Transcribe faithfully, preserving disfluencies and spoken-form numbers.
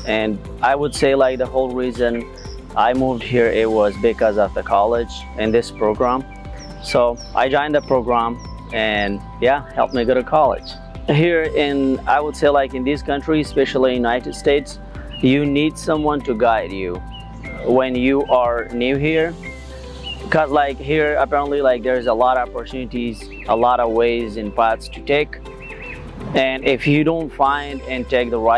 And I would say like the whole reason I moved here, it was because of the college and this program. So I joined the program and yeah, helped me go to college. Here in, I would say like in this country, especially United States, you need someone to guide you when you are new here. Because like here, apparently like there's a lot of opportunities, a lot of ways and paths to take. And if you don't find and take the right